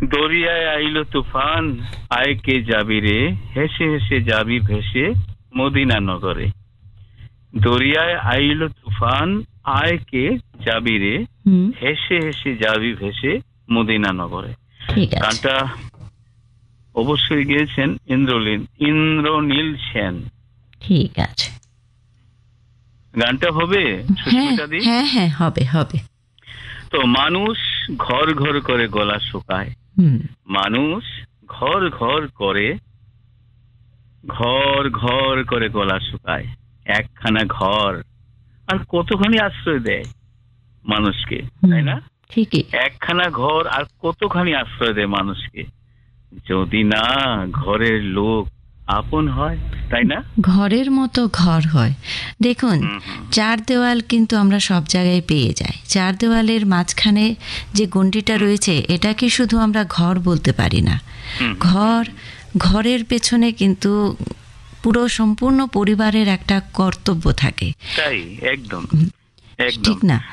দরিয়ায় আইলো তুফান, আয় কে যাবি রে, হেসে হেসে যাবি ভেসে মদিনা নগরে। দরিয়ায় আইলো তুফান, আয় কে যাবি রে, হুম, হেসে হেসে যাবি ভেসে মদিনা নগরে। ঠিক আছে, গানটা অবশ্যই গেয়েছেন ইন্দ্রনীল সেন। ঠিক আছে। গানটা হবে হ্যাঁ সুস্মিতা দি? হ্যাঁ হ্যাঁ, হবে হবে। তো মানুষ ঘর ঘর করে গলা শুকায়, হুম, মানুষ ঘর ঘর করে ঘর ঘর করে গলা শুকায়। একখানা ঘর আর কতখানি আশ্রয় দেয় মানুষকে, তাই না? ঠিকই। একখানা ঘর আর কতখানি আশ্রয় দেয় মানুষকে, যদি না ঘরের লোক আপন হয়, তাই না? ঘরের মতো ঘর হয়। দেখুন, হুম, হুম। চার দেওয়াল কিন্তু আমরা সব জায়গায় পেয়ে যাই। চার দেওয়ালের মাঝখানে যে গণ্ডিটা রয়েছে, এটাকে শুধু আমরা ঘর বলতে পারি না। হুম, ঘরের পেছনে কিন্তু পুরো সম্পূর্ণ পরিবারের একটা কর্তব্য থাকে, তাই একদম একদম ঠিক না?